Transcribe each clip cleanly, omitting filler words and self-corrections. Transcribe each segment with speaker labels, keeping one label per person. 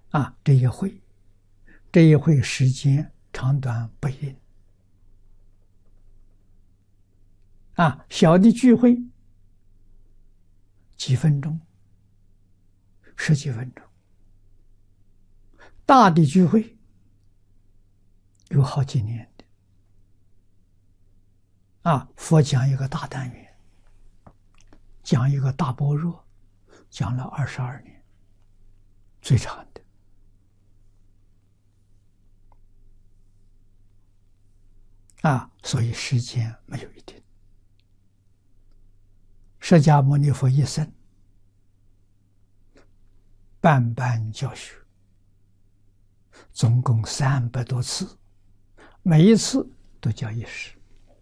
Speaker 1: 这一会时间长短不一定。小的聚会几分钟、十几分钟，大的聚会有好几年的。佛讲一个大单元，讲一个大般若，讲了22年，最长的。所以时间没有一定。释迦牟尼佛一生办班教学，总共300多次，每一次都教一时，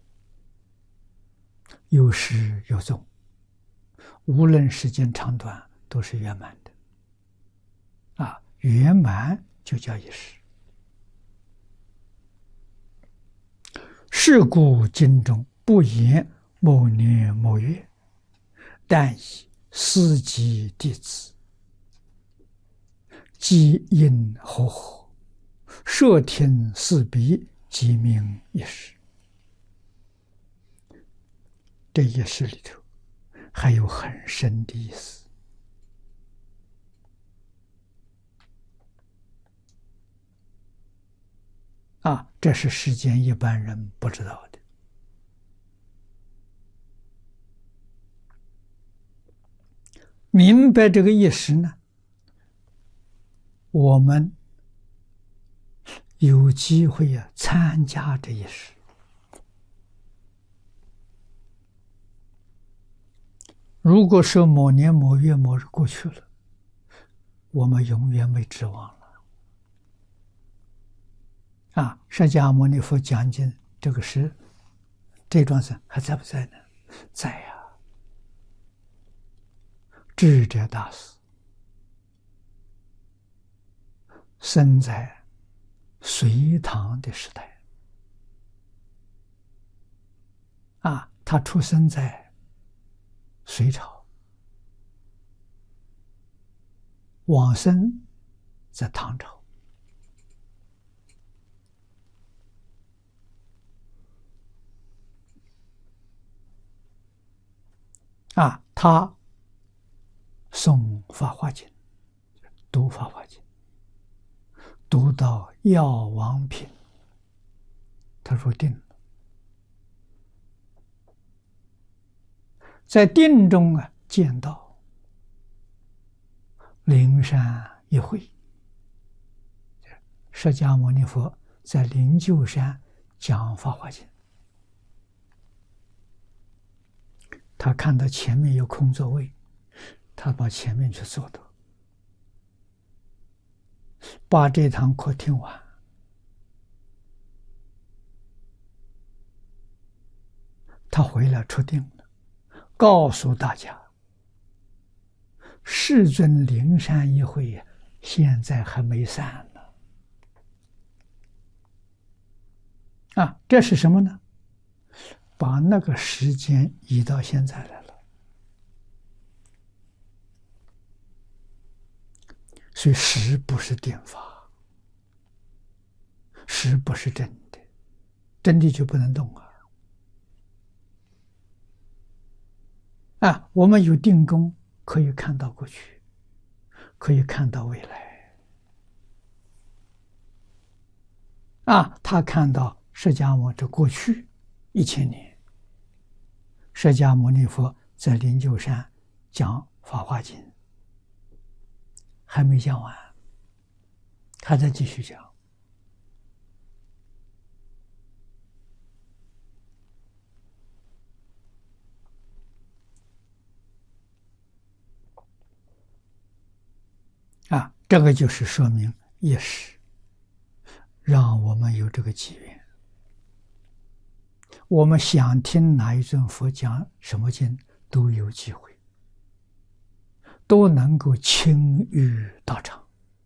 Speaker 1: 有始有终，无论时间长短都是圆满的。圆满就叫一时。是故经中不言某年某月，但以司机弟子即因和合，摄听四彼，即名一时。这一时里头还有很深的意思。这是世间一般人不知道的。明白这个意识呢，我们有机会参加这一时。如果说某年某月某日过去了，我们永远没指望了。释迦牟尼佛讲经这个事，这桩事还在不在呢？在呀。智者大师生在隋唐的时代，他出生在隋朝，往生在唐朝。他诵《法华经》，读《法华经》，读到药王品，他入定了。在定中见到灵山一会，释迦牟尼佛在灵鹫山讲《法华经》。他看到前面有空座位，他到前面去坐的，把这堂课听完。他回来出定了，告诉大家，世尊灵山一会现在还没散呢。这是什么呢？把那个时间移到现在来了。所以时不是定法，时不是真的，真的就不能动我们有定功，可以看到过去，可以看到未来。他看到释迦牟尼这过去1000年，释迦牟尼佛在灵鹫山讲《法华经》，还没讲完，还在继续讲。这个就是说明一时，让我们有这个机缘。我们想听哪一尊佛讲什么经，都有机会，都能够亲遇道场。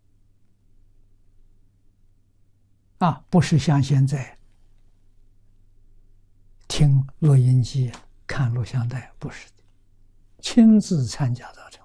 Speaker 1: 不是像现在听录音机、看录像带，不是的，亲自参加道场。